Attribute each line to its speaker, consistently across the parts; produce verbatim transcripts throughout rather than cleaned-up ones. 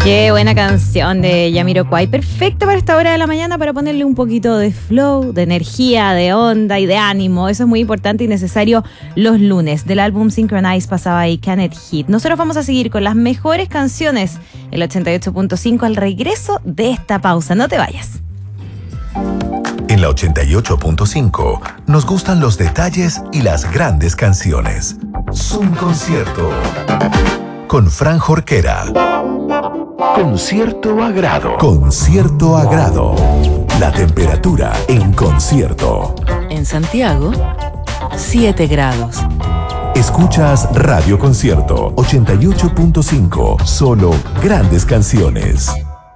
Speaker 1: Qué buena canción de Jamiroquai, perfecta para esta hora de la mañana para ponerle un poquito de flow, de energía, de onda y de ánimo. Eso es muy importante y necesario los lunes. Del álbum Synchronize pasaba ahí Can It Hit. Nosotros vamos a seguir con las mejores canciones, el ochenta y ocho punto cinco al regreso de esta pausa. No te vayas.
Speaker 2: En la ochenta y ocho punto cinco nos gustan los detalles y las grandes canciones. Zoom Concierto con Fran Jorquera. Con cierto agrado. Con cierto agrado. La temperatura en concierto.
Speaker 3: En Santiago, siete grados.
Speaker 2: Escuchas Radio Concierto ochenta y ocho punto cinco. Solo grandes canciones.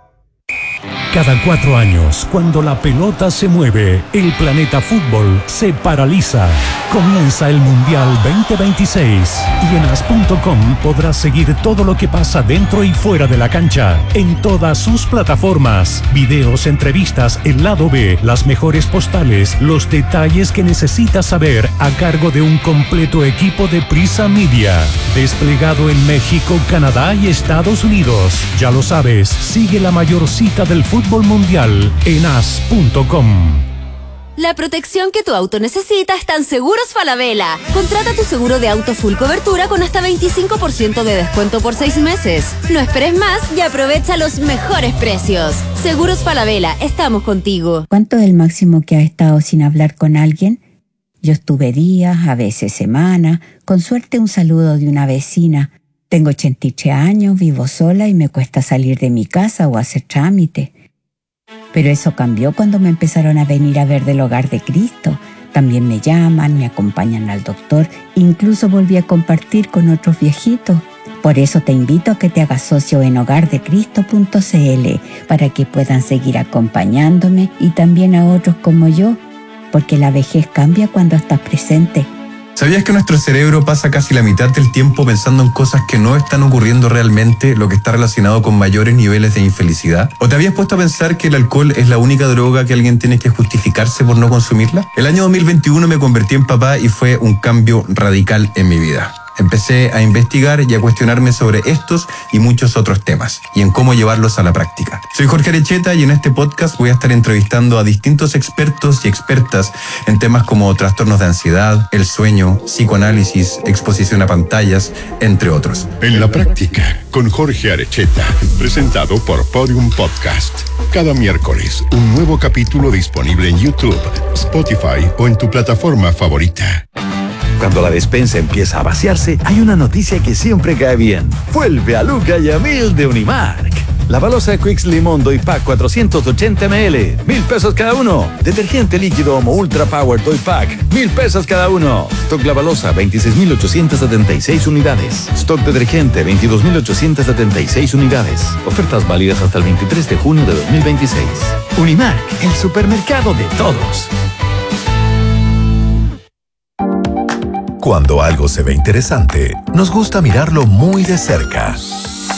Speaker 4: Cada cuatro años, cuando la pelota se mueve, el planeta fútbol se paraliza. Comienza el Mundial veinte veintiséis y en as punto com podrás seguir todo lo que pasa dentro y fuera de la cancha, en todas sus plataformas. Videos, entrevistas, el lado B, las mejores postales, los detalles que necesitas saber a cargo de un completo equipo de Prisa Media. Desplegado en México, Canadá y Estados Unidos. Ya lo sabes, sigue la mayor cita del fútbol mundial en as punto com.
Speaker 5: La protección que tu auto necesita está en Seguros Falabella. Contrata tu seguro de auto full cobertura con hasta veinticinco por ciento de descuento por seis meses. No esperes más y aprovecha los mejores precios. Seguros Falabella, estamos contigo.
Speaker 6: ¿Cuánto es el máximo que has estado sin hablar con alguien? Yo estuve días, a veces semanas, con suerte un saludo de una vecina. Tengo ochenta y tres años, vivo sola y me cuesta salir de mi casa o hacer trámite. Pero eso cambió cuando me empezaron a venir a ver del Hogar de Cristo. También me llaman, me acompañan al doctor, incluso volví a compartir con otros viejitos. Por eso te invito a que te hagas socio en hogar de cristo punto c l para que puedan seguir acompañándome y también a otros como yo, porque la vejez cambia cuando estás presente.
Speaker 7: ¿Sabías que nuestro cerebro pasa casi la mitad del tiempo pensando en cosas que no están ocurriendo realmente, lo que está relacionado con mayores niveles de infelicidad? ¿O te habías puesto a pensar que el alcohol es la única droga que alguien tiene que justificarse por no consumirla? El año dos mil veintiuno me convertí en papá y fue un cambio radical en mi vida. Empecé a investigar y a cuestionarme sobre estos y muchos otros temas y en cómo llevarlos a la práctica. Soy Jorge Arecheta y en este podcast voy a estar entrevistando a distintos expertos y expertas en temas como trastornos de ansiedad, el sueño, psicoanálisis, exposición a pantallas, entre otros.
Speaker 8: En la práctica, con Jorge Arecheta, presentado por Podium Podcast. Cada miércoles, un nuevo capítulo disponible en YouTube, Spotify o en tu plataforma favorita.
Speaker 9: Cuando la despensa empieza a vaciarse, hay una noticia que siempre cae bien. Vuelve a Luca y a Mil de Unimark. La balosa Quicks Limón Doy Pack cuatrocientos ochenta mililitros, mil pesos cada uno. Detergente líquido Omo Ultra Power Doy Pack, mil pesos cada uno. Stock La Balosa, veintiséis mil ochocientos setenta y seis unidades. Stock detergente, veintidós mil ochocientos setenta y seis unidades. Ofertas válidas hasta el veintitrés de junio de dos mil veintiséis. Unimark, el supermercado de todos.
Speaker 2: Cuando algo se ve interesante, nos gusta mirarlo muy de cerca.